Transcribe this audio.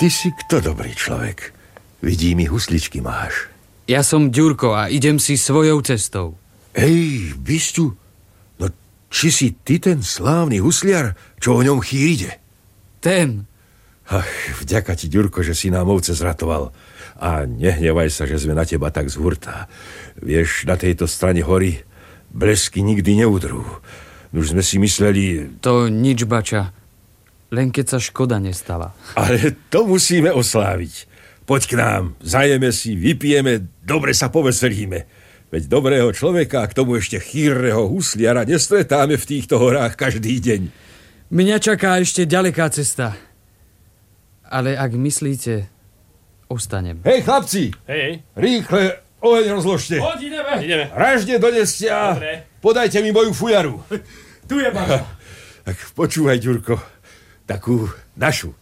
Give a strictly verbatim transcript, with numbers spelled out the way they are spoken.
ty si kto, dobrý človek? Vidí mi, husličky máš. Ja som Ďurko a idem si svojou cestou. Hej, Bistu, no či si ty ten slávny husliar, čo o ňom chýr ide? Ten. Ach, vďaka ti, Ďurko, že si nám ovce zratoval. A nehnevaj sa, že sme na teba tak z hurta. Vieš, na tejto strane hory blesky nikdy neudrú. Už sme si mysleli... To nič, bača. Len keď sa škoda nestala. Ale to musíme osláviť. Poď k nám, zajeme si, vypijeme, dobre sa poveselíme. Veď dobrého človeka a k tomu ešte chýrneho husliara nestretáme v týchto horách každý deň. Mňa čaká ešte ďaleká cesta. Ale ak myslíte, ostanem. Hej, chlapci! Hej, hej. Rýchle oheň rozložte. Poď, ideme. Ideme. Ražne doneste a Dobre. podajte mi moju fujaru. Tu je bača. Tak počúvaj, Ďurko, takú našu.